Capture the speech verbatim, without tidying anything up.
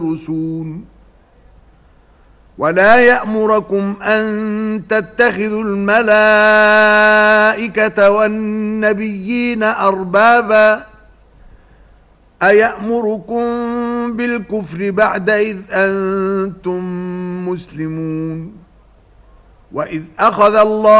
يدرسون ولا يأمركم أن تتخذوا الملائكة والنبيين أربابا أيأمركم بالكفر بعد إذ أنتم مسلمون وإذ أخذ الله